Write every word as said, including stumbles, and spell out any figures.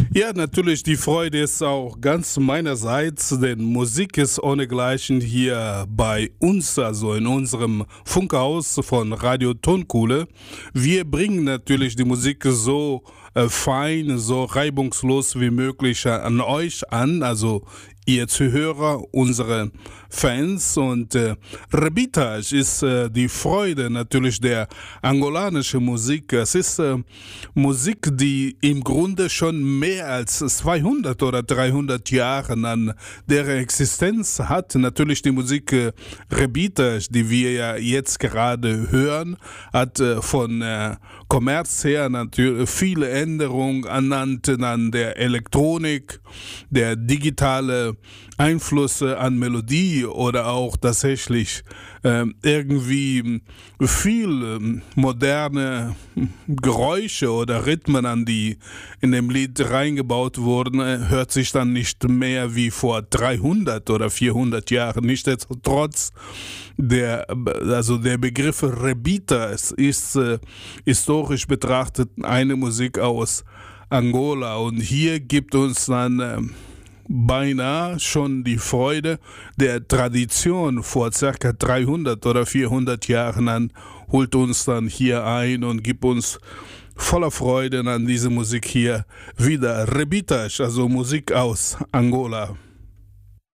Ja, natürlich, die Freude ist auch ganz meinerseits, denn Musik ist ohnegleichen hier bei uns, also in unserem Funkhaus von Radio Tonkuhle. Wir bringen natürlich die Musik so äh, fein, so reibungslos wie möglich an euch an, also ihr Zuhörer, unsere Fans. Und äh, Rebitage ist äh, die Freude natürlich der angolanischen Musik. Es ist äh, Musik, die im Grunde schon mehr als zweihundert oder dreihundert Jahre an deren Existenz hat. Natürlich die Musik äh, Rebitage, die wir ja jetzt gerade hören, hat äh, von äh, Kommerz her natürlich viele Änderungen anhand an der Elektronik, der digitale Einflüsse an Melodie oder auch tatsächlich äh, irgendwie viel äh, moderne Geräusche oder Rhythmen an die in dem Lied reingebaut wurden, äh, hört sich dann nicht mehr wie vor dreihundert oder vierhundert Jahren. Nichtsdestotrotz, der, also der Begriff Rebita es ist äh, historisch betrachtet eine Musik aus Angola und hier gibt uns dann äh, beinahe schon die Freude der Tradition vor circa dreihundert oder vierhundert Jahren an, holt uns dann hier ein und gibt uns voller Freude an diese Musik hier wieder. Rebitage, also Musik aus Angola.